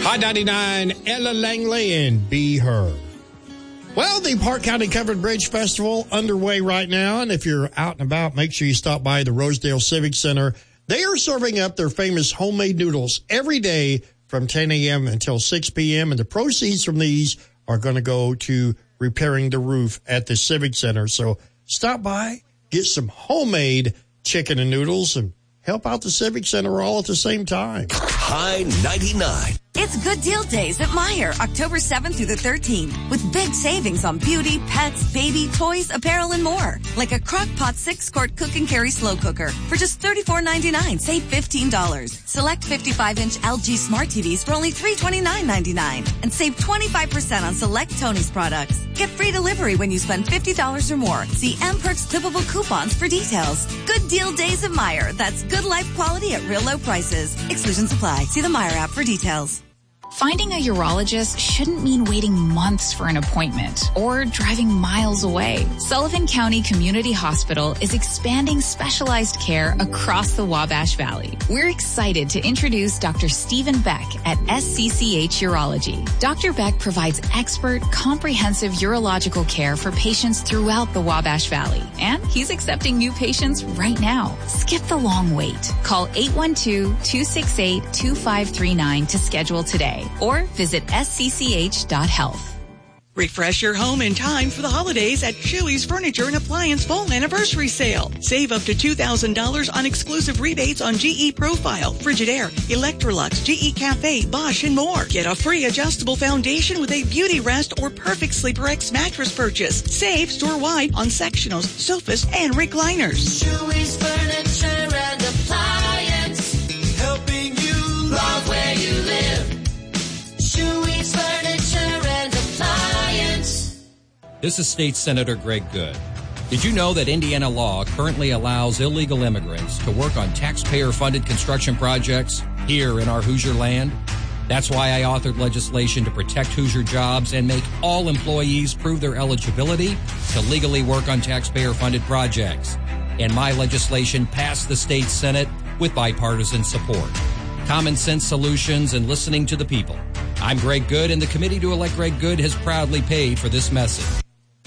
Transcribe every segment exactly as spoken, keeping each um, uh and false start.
Hot ninety-nine, Ella Langley and Be Her. Well, the Park County Covered Bridge Festival underway right now, and if you're out and about, make sure you stop by the Rosedale Civic Center. They are serving up their famous homemade noodles every day from ten a.m. until six p.m., and the proceeds from these are going to go to repairing the roof at the Civic Center. So stop by, get some homemade chicken and noodles, and help out the Civic Center all at the same time. High ninety-nine. It's Good Deal Days at Meijer, October seventh through the thirteenth, with big savings on beauty, pets, baby, toys, apparel, and more. Like a Crock-Pot six-quart cook and carry slow cooker for just thirty-four ninety-nine. Save fifteen dollars. Select fifty-five inch L G Smart T Vs for only three twenty-nine ninety-nine. And save twenty-five percent on select Tony's products. Get free delivery when you spend fifty dollars or more. See M-Perks clippable coupons for details. Good Deal Days at Meijer. That's good life quality at real low prices. Exclusions apply. See the Meijer app for details. Finding a urologist shouldn't mean waiting months for an appointment or driving miles away. Sullivan County Community Hospital is expanding specialized care across the Wabash Valley. We're excited to introduce Doctor Stephen Beck at S C C H Urology. Doctor Beck provides expert, comprehensive urological care for patients throughout the Wabash Valley, and he's accepting new patients right now. Skip the long wait. Call eight one two, two six eight, two five three nine to schedule today, or visit S C C H dot health. Refresh your home in time for the holidays at Chewy's Furniture and Appliance Fall Anniversary Sale. Save up to two thousand dollars on exclusive rebates on G E Profile, Frigidaire, Electrolux, G E Cafe, Bosch, and more. Get a free adjustable foundation with a Beauty Rest or Perfect Sleeper X mattress purchase. Save store-wide on sectionals, sofas, and recliners. Chewy's Furniture and Appliance, helping you love where you live. Chewy's Furniture and Appliance. This is State Senator Greg Good. Did you know that Indiana law currently allows illegal immigrants to work on taxpayer-funded construction projects here in our Hoosier land? That's why I authored legislation to protect Hoosier jobs and make all employees prove their eligibility to legally work on taxpayer-funded projects. And my legislation passed the state Senate with bipartisan support. Common sense solutions and listening to the people. I'm Greg Good, and the committee to elect Greg Good has proudly paid for this message.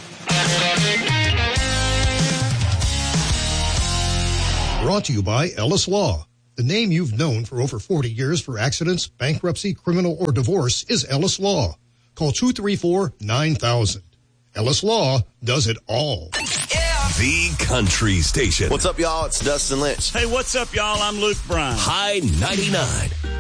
Brought to you by Ellis Law. The name you've known for over forty years for accidents, bankruptcy, criminal, or divorce is Ellis Law. Call two three four, nine thousand. Ellis Law does it all. The Country Station. What's up, y'all? It's Dustin Lynch. Hey, what's up, y'all? I'm Luke Bryan. High ninety-nine.